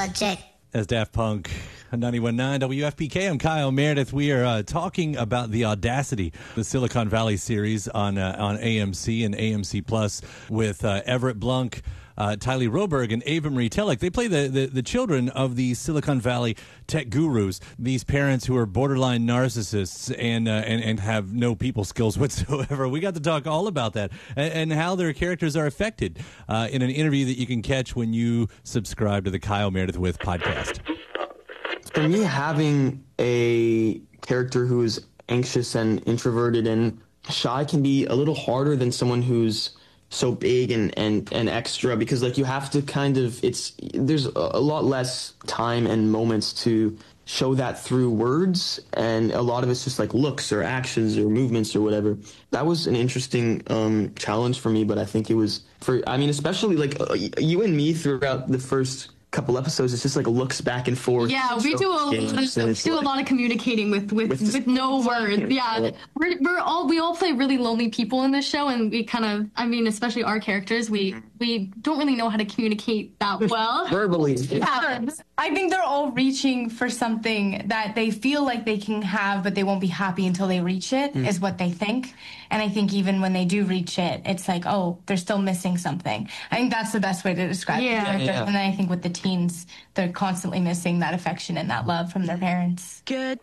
Project. As Daft Punk 91.9 WFPK, I'm Kyle Meredith. We are talking about The Audacity, the Silicon Valley series on AMC and AMC Plus with Everett Blunk, Tylee Roberg, and Ava Marie Telek. They play the children of these Silicon Valley tech gurus, these parents who are borderline narcissists and have no people skills whatsoever. We got to talk all about that and how their characters are affected in an interview that you can catch when you subscribe to the Kyle Meredith With podcast. For me, having a character who is anxious and introverted and shy can be a little harder than someone who's so big and extra, because like you have to there's a lot less time and moments to show that through words, and a lot of it's just like looks or actions or movements or whatever. That was an interesting challenge for me, but I think it was especially like you and me throughout the first couple episodes, it's just like looks back and forth. Yeah, we do a lot of communicating with no words. Yeah, we all play really lonely people in this show, and we kind of, especially our characters, we don't really know how to communicate that well. Verbally. Yeah. I think they're all reaching for something that they feel like they can have, but they won't be happy until they reach it, is what they think. And I think even when they do reach it, it's like, oh, they're still missing something. I think that's the best way to describe the character. Yeah. And then I think with the teens, they're constantly missing that affection and that love from their parents. Good